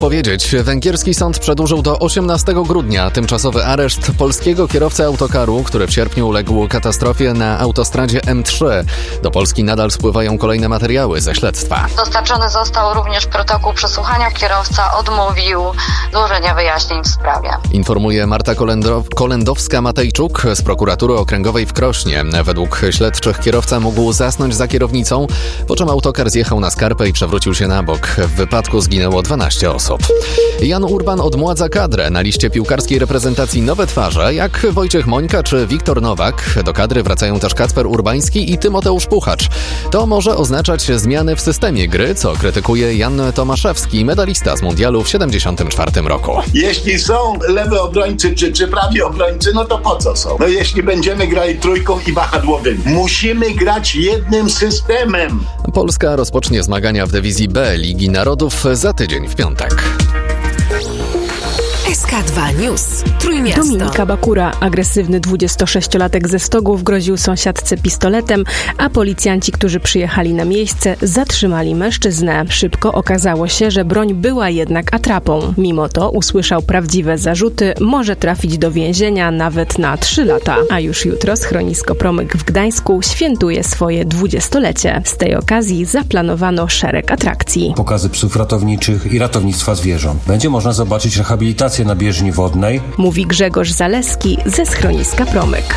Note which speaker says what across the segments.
Speaker 1: powiedzieć. Węgierski sąd przedłużył do 18 grudnia tymczasowy areszt polskiego kierowcy autokaru, który w sierpniu uległ katastrofie na autostradzie M3. Do Polski nadal spływają kolejne materiały ze śledztwa.
Speaker 2: Dostarczony został również protokół przesłuchania. Kierowca odmówił złożenia wyjaśnień w sprawie.
Speaker 1: Informuje Marta Kolendowska-Matejczuk z prokuratury okręgowej w Krośnie. Według śledczych kierowca mógł zasnąć za kierownicą, po czym autokar zjechał na skarpę i przewrócił się na bok. W wypadku zginęło 12 osób. Jan Urban odmładza kadrę. Na liście piłkarskiej reprezentacji nowe twarze, jak Wojciech Mońka czy Wiktor Nowak. Do kadry wracają też Kacper Urbański i Tymoteusz Puchacz. To może oznaczać zmiany w systemie gry, co krytykuje Jan Tomaszewski, medalista z mundialu w 1974 roku.
Speaker 3: Jeśli są lewy obrońcy czy prawi obrońcy, no to po co są? No jeśli będziemy grali trójką i wahadłowymi. Musimy grać jednym systemem.
Speaker 1: Polska rozpocznie zmagania w dywizji B Ligi Narodów za tydzień w piątek.
Speaker 4: SK2 News. Trójmiasto.
Speaker 5: Dominika Bakura, agresywny 26-latek ze Stogów, groził sąsiadce pistoletem, a policjanci, którzy przyjechali na miejsce, zatrzymali mężczyznę. Szybko okazało się, że broń była jednak atrapą. Mimo to usłyszał prawdziwe zarzuty, może trafić do więzienia nawet na 3 lata. A już jutro schronisko Promyk w Gdańsku świętuje swoje 20-lecie. Z tej okazji zaplanowano szereg atrakcji.
Speaker 6: Pokazy psów ratowniczych i ratownictwa zwierząt. Będzie można zobaczyć rehabilitację na bieżni wodnej.
Speaker 5: Mówi Grzegorz Zaleski ze schroniska Promyk.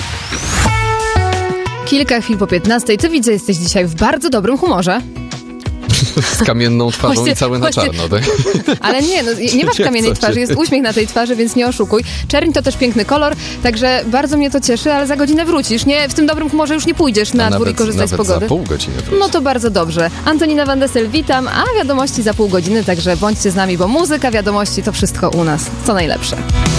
Speaker 7: Kilka chwil po 15. Co widzę, jesteś dzisiaj w bardzo dobrym humorze.
Speaker 1: Z kamienną twarzą i cały na czarno, tak?
Speaker 7: Ale nie, no, nie masz kamiennej twarzy, jest uśmiech na tej twarzy, więc nie oszukuj. Czerń to też piękny kolor, także bardzo mnie to cieszy, ale za godzinę wrócisz. Nie, w tym dobrym humorze już nie pójdziesz na dwór i korzystać z pogody.
Speaker 1: Nawet za pół godziny wrócisz.
Speaker 7: No to bardzo dobrze. Antonina Van Dessel, witam, a wiadomości za pół godziny, także bądźcie z nami, bo muzyka, wiadomości to wszystko u nas. Co najlepsze.